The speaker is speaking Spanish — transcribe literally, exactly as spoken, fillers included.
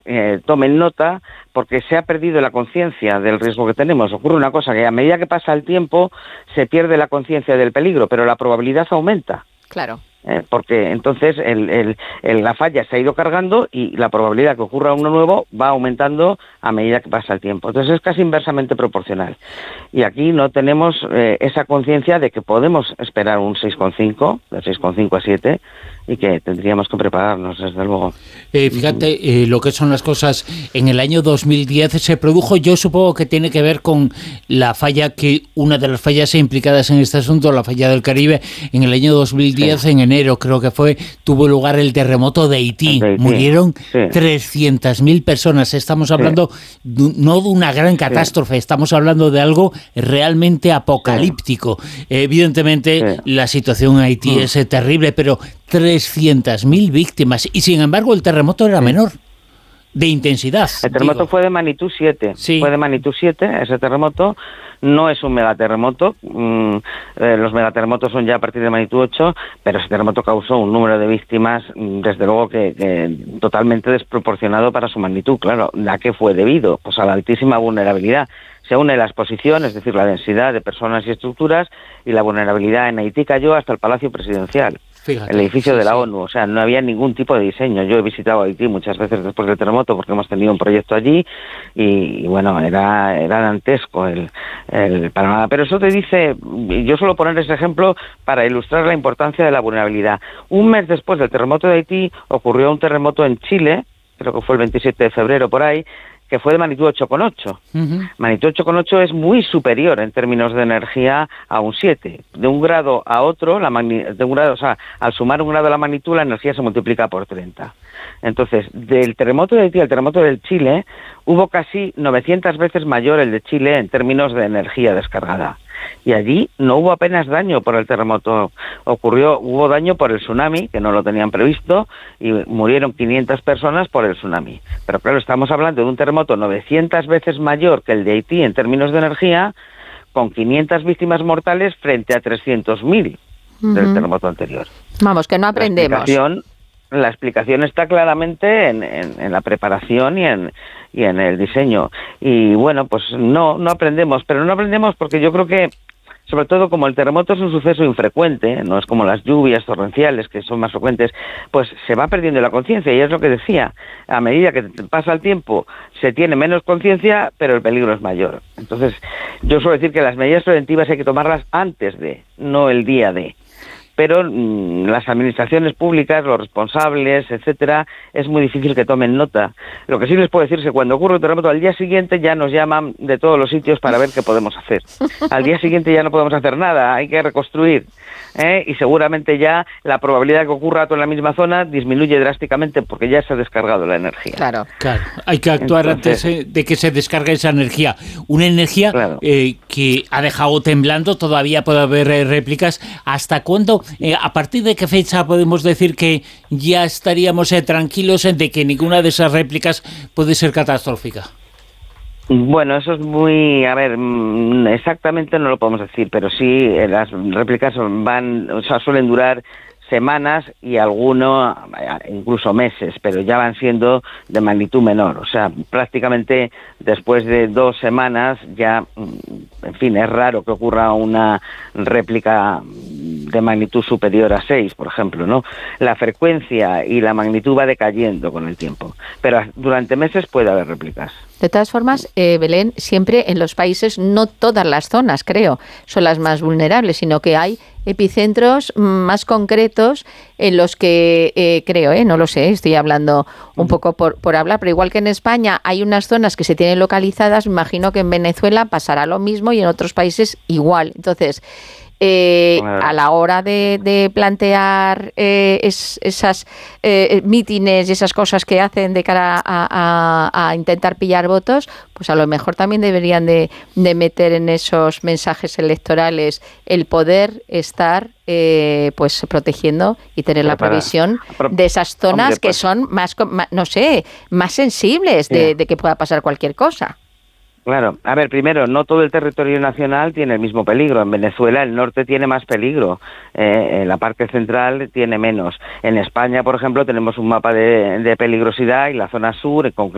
eh, tomen nota, porque se ha perdido la conciencia del riesgo que tenemos. Ocurre una cosa, que a medida que pasa el tiempo se pierde la conciencia del peligro, pero la probabilidad aumenta. Claro. Eh, porque entonces el, el, el, la falla se ha ido cargando y la probabilidad que ocurra uno nuevo va aumentando a medida que pasa el tiempo. Entonces es casi inversamente proporcional. Y aquí no tenemos eh, esa conciencia de que podemos esperar un seis coma cinco, de seis coma cinco a siete, y que tendríamos que prepararnos, desde luego. Eh, fíjate, eh, lo que son las cosas, en el año dos mil diez se produjo, yo supongo que tiene que ver con la falla, que una de las fallas implicadas en este asunto, la falla del Caribe, en el año dos mil diez, sí. En enero creo que fue, tuvo lugar el terremoto de Haití, de Haití. Murieron sí. trescientas mil personas, estamos hablando sí. de, no de una gran catástrofe, sí. estamos hablando de algo realmente apocalíptico. Sí. Eh, evidentemente sí. la situación en Haití mm. es terrible, pero trescientas mil víctimas, y sin embargo el terremoto era sí. menor de intensidad. El terremoto digo. fue de magnitud siete, sí. fue de magnitud siete, ese terremoto no es un megaterremoto, mm, eh, los megaterremotos son ya a partir de magnitud ocho, pero ese terremoto causó un número de víctimas, desde luego que, que totalmente desproporcionado para su magnitud. Claro, ¿a qué fue debido? Pues a la altísima vulnerabilidad. Se une la exposición, es decir, la densidad de personas y estructuras, y la vulnerabilidad en Haití cayó hasta el Palacio Presidencial. Fíjate, el edificio sí, de la sí. ONU, o sea, no había ningún tipo de diseño. Yo he visitado Haití muchas veces después del terremoto porque hemos tenido un proyecto allí y, y bueno, era era dantesco el, el panorama. Pero eso te dice, yo suelo poner ese ejemplo para ilustrar la importancia de la vulnerabilidad. Un mes después del terremoto de Haití ocurrió un terremoto en Chile, creo que fue el veintisiete de febrero por ahí, que fue de magnitud ocho coma ocho. Uh-huh. Magnitud ocho coma ocho es muy superior en términos de energía a un siete. De un grado a otro, la magni- de un grado, o sea, al sumar un grado a la magnitud, la energía se multiplica por treinta. Entonces, del terremoto de Haití al terremoto del Chile, hubo casi novecientas veces mayor el de Chile en términos de energía descargada. Y allí no hubo apenas daño por el terremoto. Ocurrió, hubo daño por el tsunami, que no lo tenían previsto, y murieron quinientas personas por el tsunami. Pero claro, estamos hablando de un terremoto novecientas veces mayor que el de Haití en términos de energía, con quinientas víctimas mortales frente a trescientos mil uh-huh. del terremoto anterior. Vamos, que no aprendemos. La explicación, la explicación está claramente en, en, en la preparación y en y en el diseño. Y bueno, pues no no aprendemos, pero no aprendemos porque yo creo que, sobre todo como el terremoto es un suceso infrecuente, no es como las lluvias torrenciales que son más frecuentes, pues se va perdiendo la conciencia, y es lo que decía, a medida que pasa el tiempo se tiene menos conciencia, pero el peligro es mayor. Entonces, yo suelo decir que las medidas preventivas hay que tomarlas antes de, no el día de. Pero mmm, las administraciones públicas, los responsables, etcétera, es muy difícil que tomen nota. Lo que sí les puedo decir es que cuando ocurre un terremoto, al día siguiente ya nos llaman de todos los sitios para ver qué podemos hacer. Al día siguiente ya no podemos hacer nada, hay que reconstruir. ¿eh? Y seguramente ya la probabilidad de que ocurra todo en la misma zona disminuye drásticamente porque ya se ha descargado la energía. Claro, claro. Hay que actuar Entonces, antes de que se descargue esa energía. Una energía claro. eh, que ha dejado temblando, todavía puede haber eh, réplicas. ¿Hasta cuándo? Eh, ¿A partir de qué fecha podemos decir que ya estaríamos eh, tranquilos de que ninguna de esas réplicas puede ser catastrófica? Bueno, eso es muy... A ver, exactamente no lo podemos decir, pero sí las réplicas van, o sea, suelen durar semanas y alguno incluso meses, pero ya van siendo de magnitud menor. O sea, prácticamente después de dos semanas ya, en fin, es raro que ocurra una réplica de magnitud superior a seis, por ejemplo, ¿no? La frecuencia y la magnitud va decayendo con el tiempo, pero durante meses puede haber réplicas. De todas formas, eh, Belén, siempre en los países, no todas las zonas, creo, son las más vulnerables, sino que hay epicentros más concretos en los que, eh, creo, eh, no lo sé, estoy hablando un poco por, por hablar, pero igual que en España hay unas zonas que se tienen localizadas, me imagino que en Venezuela pasará lo mismo y en otros países igual. Entonces, Eh, claro. a la hora de, de plantear eh, es, esas eh, mítines y esas cosas que hacen de cara a, a, a intentar pillar votos, pues a lo mejor también deberían de, de meter en esos mensajes electorales el poder estar eh, pues protegiendo y tener la previsión de esas zonas Hombre, pues, que son más, no sé, más sensibles de, yeah. de que pueda pasar cualquier cosa. Claro, a ver, primero, no todo el territorio nacional tiene el mismo peligro. En Venezuela el norte tiene más peligro, eh, en la parte central tiene menos. En España, por ejemplo, tenemos un mapa de, de peligrosidad y la zona sur, en concreto,